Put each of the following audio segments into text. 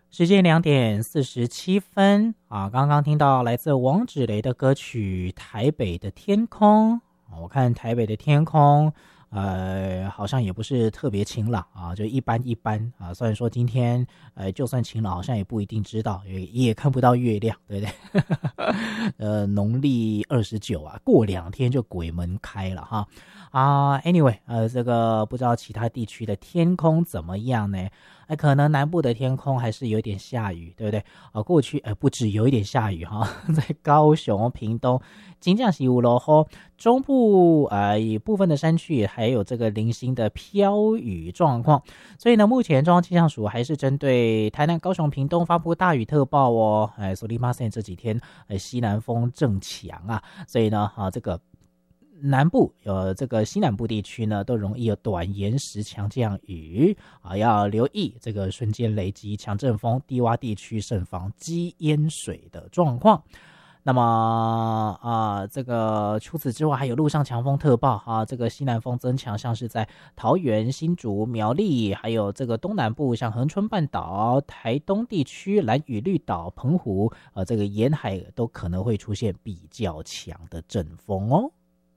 时间2:47啊，刚刚听到来自王芷蕾的歌曲《台北的天空》。我看台北的天空，好像也不是特别晴朗啊，就一般一般啊。虽然说今天，就算晴朗，好像也不一定知道，也看不到月亮，对不对？农历29啊，过2天就鬼门开了哈。anyway， 这个不知道其他地区的天空怎么样呢？可能南部的天空还是有点下雨，对不对？过去不止有一点下雨哈，在高雄、屏东、金江西五楼后，中部部分的山区还有这个零星的飘雨状况。所以呢，目前中央气象署还是针对台南、高雄、屏东发布大雨特报哦。所以发现这几天西南风正强啊，所以呢这个南部这个西南部地区呢，都容易有短延时强降雨啊，要留意这个瞬间雷击、强阵风，低洼地区慎防积淹水的状况。那么这个除此之外，还有陆上强风特报啊，这个西南风增强，像是在桃园、新竹、苗栗，还有这个东南部，像恒春半岛、台东地区、兰屿、绿岛、澎湖这个沿海都可能会出现比较强的阵风哦。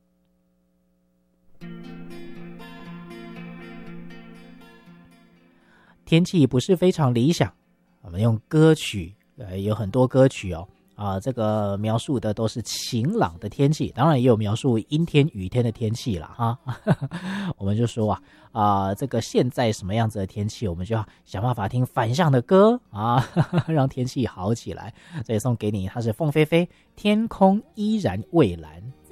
天气不是非常理想，我们用歌曲，有很多歌曲哦，这个描述的都是晴朗的天气，当然也有描述阴天、雨天的天气啦哈。我们就说这个现在什么样子的天气，我们就要想办法听反向的歌啊，让天气好起来。所以送给你，它是凤飞飞，天空依然蔚蓝。